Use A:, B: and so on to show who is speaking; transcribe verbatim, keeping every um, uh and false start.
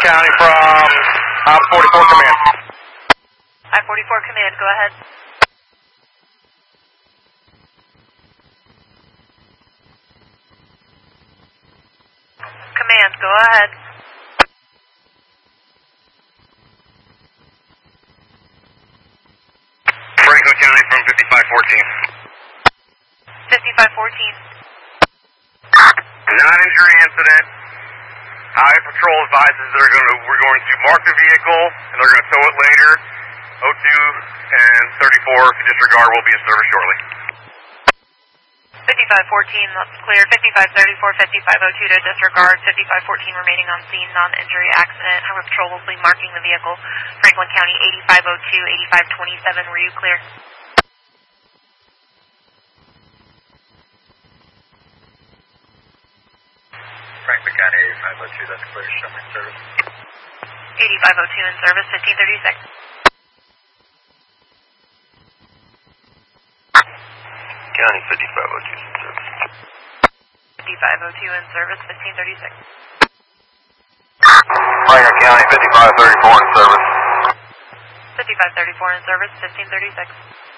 A: County from I forty-four Command.
B: I forty-four Command, go ahead. Command, go ahead.
A: Franklin County from fifty-five fourteen.
B: fifty-five fourteen.
A: Non-injury incident. Highway Patrol advises they're going to, we're going to mark the vehicle and they're going to tow it later. oh two and thirty-four, if you disregard, will be in service shortly.
B: fifty-five fourteen, that's clear. fifty-five thirty-four, fifty-five oh two to disregard. fifty-five fourteen remaining on scene, non-injury accident. Highway Patrol will be marking the vehicle. Franklin County eighty-five oh two, eighty-five twenty-seven, were you clear?
A: Franklin County eighty-five oh two, that's clear. Show me in service.
B: eighty-five oh two in service, fifteen thirty-six.
A: County fifty-five oh two in service.
B: fifty-five oh two in service, fifteen thirty-six.
A: Franklin County fifty-five thirty-four in service.
B: fifty-five thirty-four in service, fifteen thirty-six.